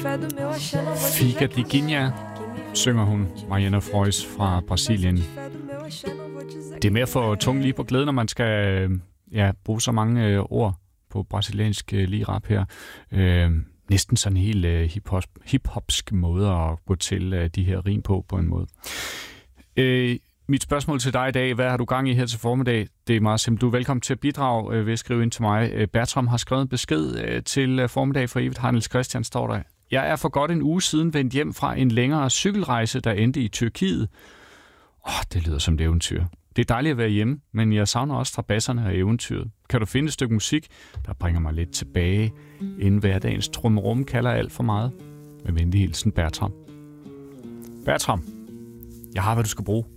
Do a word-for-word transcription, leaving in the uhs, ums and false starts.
Fica de Guinea, synger hun, Mariana Frois fra Brasilien. Det er mere for tungen lige på glæden, når man skal ja, bruge så mange øh, ord på brasiliansk øh, lige rap her. Øh, næsten sådan en helt øh, hip-hop, hip-hopsk måde at gå til øh, de her rim på, på en måde. Øh, mit spørgsmål til dig i dag, hvad har du gang i her til formiddag? Det er meget simpelt. Du er velkommen til at bidrage øh, ved at skrive ind til mig. Øh, Bertram har skrevet en besked øh, til øh, formiddag for evigt. Heinels Christian står der. Jeg er for godt en uge siden vendt hjem fra en længere cykelrejse, der endte i Tyrkiet. Åh, det lyder som et eventyr. Det er dejligt at være hjemme, men jeg savner også strabasserne og eventyret. Kan du finde et stykke musik, der bringer mig lidt tilbage, inden hverdagens trummerum kalder alt for meget? Med venlig hilsen, Bertram. Bertram, jeg har, hvad du skal bruge.